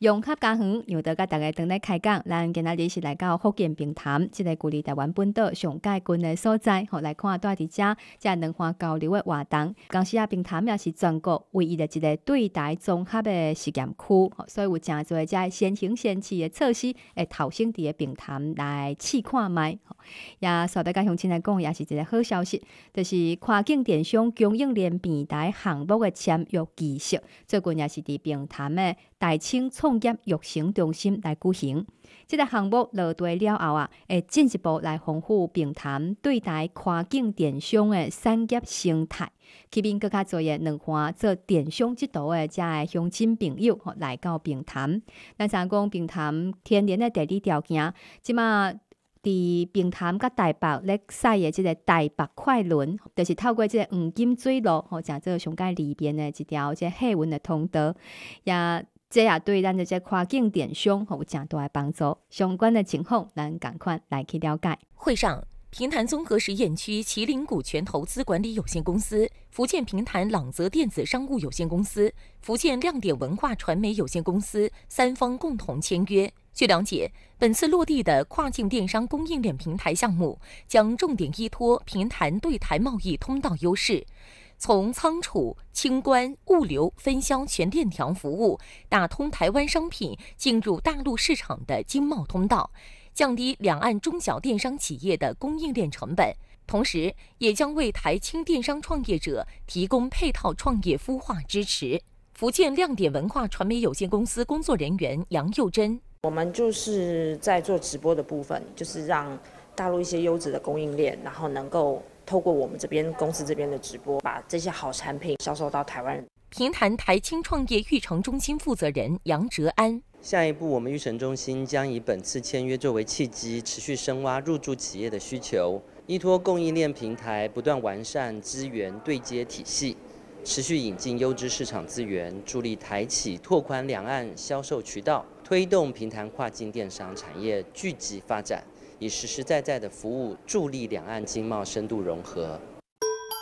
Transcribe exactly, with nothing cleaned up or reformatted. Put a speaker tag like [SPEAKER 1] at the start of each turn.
[SPEAKER 1] 永洽家园又得甲大家等来开讲，咱今仔日是来到福建平潭，即、这个距离台湾本岛上界近的所在，吼来看带伫遮遮两岸交流的活动。当时啊，平潭也是全国唯一的一个对台综合的实验区，所以有诚侪遮先行先试的措施，会投身伫个平潭来试看卖。也稍微甲乡亲来讲，也是一个好消息，就是跨境电商供应链平台项目的签约仪式，最近也是伫平潭的大清创业育成中心来举行。这个项目落地了后啊，会进一步来丰富平潭对台跨境电商的产业生态，吸引更加多的两岸做电商这道的遮的乡亲朋友来到平潭。咱知影讲平潭天然的地理条件，即马伫平潭甲台北咧驶的即个台北快轮，就是透过即个黄金水路，吼，诚做上界里边的一条即客运的通道，也这也对咱的这跨境电商有诚大的帮助。相关的情况，咱赶快来去了解。
[SPEAKER 2] 会上，平潭综合实验区麒麟股权投资管理有限公司、福建平潭朗泽电子商务有限公司、福建亮点文化传媒有限公司三方共同签约。据了解，本次落地的跨境电商供应链平台项目将重点依托平潭对台贸易通道优势，从仓储、清关、物流、分销全链条服务，打通台湾商品进入大陆市场的经贸通道，降低两岸中小电商企业的供应链成本，同时也将为台青电商创业者提供配套创业孵化支持。福建亮点文化传媒有限公司工作人员杨佑珍，
[SPEAKER 3] 我们就是在做直播的部分，就是让大陆一些优质的供应链，然后能够透过我们这边公司这边的直播，把这些好产品销售到台湾人。
[SPEAKER 2] 平潭台青创业育成中心负责人杨哲安，
[SPEAKER 4] 下一步，我们育成中心将以本次签约作为契机，持续深挖入驻企业的需求，依托供应链平台，不断完善资源对接体系，持续引进优质市场资源，助力台企拓宽两岸销售渠道，推动平潭跨境电商产业聚集发展，以实实在在的服务助力两岸经贸深度融合。